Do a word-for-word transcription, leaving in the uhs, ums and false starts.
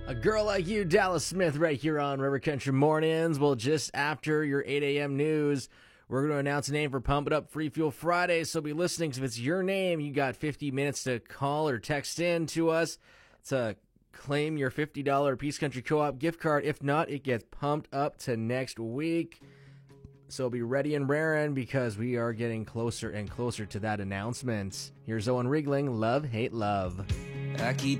A girl like you, Dallas Smith, right here on River Country Mornings. Well, just after your eight a.m. news, we're going to announce a name for Pump It Up Free Fuel Friday, so be listening. If it's your name, you got fifty minutes to call or text in to us to claim your fifty dollars Peace Country Co-op gift card. If not, it gets pumped up to next week. So be ready and raring because we are getting closer and closer to that announcement. Here's Owen Riegling, Love, Hate, Love. I keep